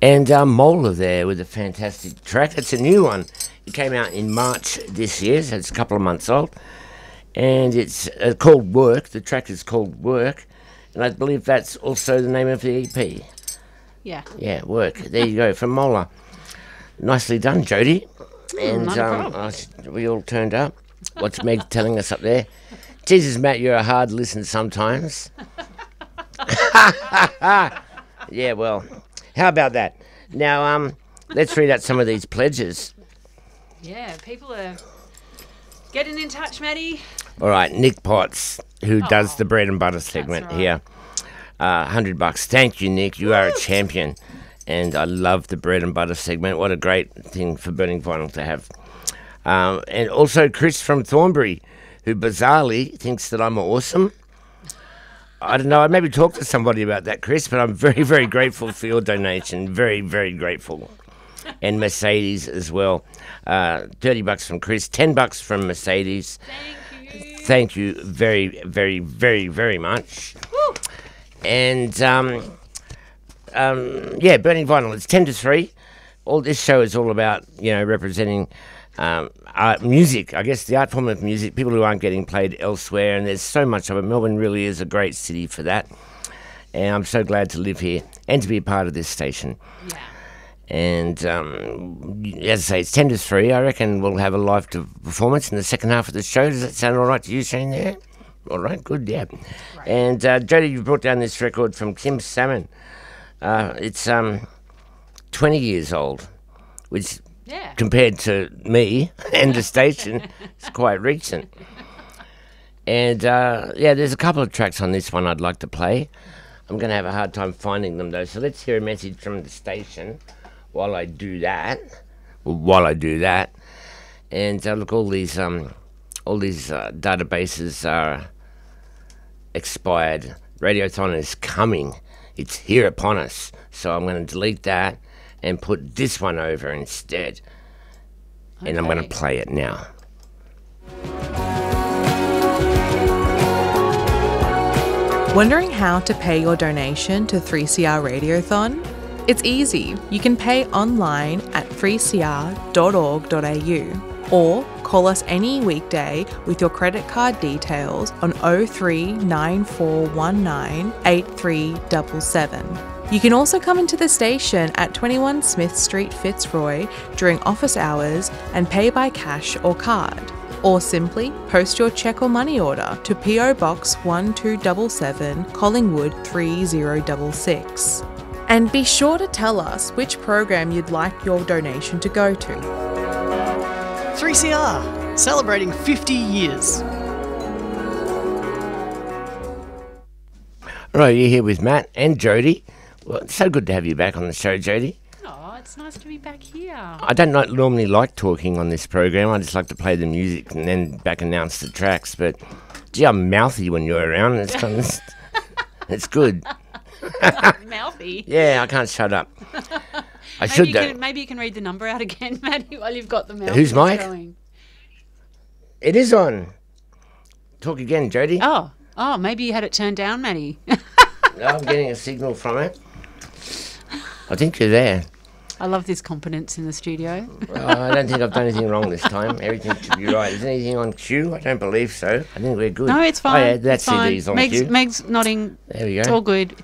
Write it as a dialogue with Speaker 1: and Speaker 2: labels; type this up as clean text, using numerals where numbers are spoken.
Speaker 1: And Mola there with a fantastic track. It's a new one. It came out in March this year, so it's a couple of months old. And it's called Work. The track is called Work. And I believe that's also the name of the EP.
Speaker 2: Yeah.
Speaker 1: Yeah, Work. There you go, from Mola. Nicely done, Jody. And we all turned up. What's Meg telling us up there? Jesus, Matt, you're a hard listen sometimes. Yeah, well, how about that? Now, let's read out some of these pledges.
Speaker 2: Yeah, people are getting in touch, Maddie.
Speaker 1: All right, Nick Potts, who does the bread and butter segment here. $100. Thank you, Nick. You are a champion. And I love the bread and butter segment. What a great thing for Burning Vinyl to have. And also Chris from Thornbury, who bizarrely thinks that I'm awesome. I don't know. I maybe talk to somebody about that, Chris, but I'm very, very grateful for your donation. Very, very grateful. And Mercedes as well. $30 from Chris, $10 from Mercedes. Thank you very, very, very, very much. Woo! And Burning Vinyl. It's 10 to 3. All this show is all about, representing art, music. I guess the art form of music. People who aren't getting played elsewhere, and there's so much of it. Melbourne really is a great city for that. And I'm so glad to live here and to be a part of this station. Yeah. And as I say, it's 10 to 3. I reckon we'll have a live performance in the second half of the show. Does that sound all right to you, Shane, there? All right, good, yeah. Right. And Jody, you brought down this record from Kim Salmon. It's 20 years old, which compared to me and the station, it's quite recent. And there's a couple of tracks on this one I'd like to play. I'm going to have a hard time finding them, though. So let's hear a message from the station while I do that. And look, all these databases are expired. Radiothon is coming. It's here upon us. So I'm going to delete that and put this one over instead. Okay. And I'm going to play it now.
Speaker 3: Wondering how to pay your donation to 3CR Radiothon? It's easy. You can pay online at 3cr.org.au or call us any weekday with your credit card details on 03 9419 8377. You can also come into the station at 21 Smith Street, Fitzroy during office hours and pay by cash or card. Or simply post your cheque or money order to PO Box 1277 Collingwood 3066. And be sure to tell us which program you'd like your donation to go to.
Speaker 4: 3CR, celebrating 50 years.
Speaker 1: Right, you're here with Matt and Jody. Well, it's so good to have you back on the show, Jody.
Speaker 2: Oh, it's nice to be back here.
Speaker 1: I don't normally like talking on this program. I just like to play the music and then back announce the tracks. But, gee, I'm mouthy when you're around. It's kind of, it's good.
Speaker 2: Mouthy?
Speaker 1: Yeah, I can't shut up.
Speaker 2: Maybe you can read the number out again, Maddie, while you've got the mouth.
Speaker 1: Who's mic?
Speaker 2: Going.
Speaker 1: It is on. Talk again, Jody.
Speaker 2: Oh, maybe you had it turned down, Maddie.
Speaker 1: No, I'm getting a signal from it. I think you're there.
Speaker 2: I love this competence in the studio.
Speaker 1: I don't think I've done anything wrong this time. Everything should be right. Is anything on cue? I don't believe so. I think we're good.
Speaker 2: No, it's fine.
Speaker 1: Oh, yeah, that's CD's on cue.
Speaker 2: Meg's nodding.
Speaker 1: There we go.
Speaker 2: It's all good.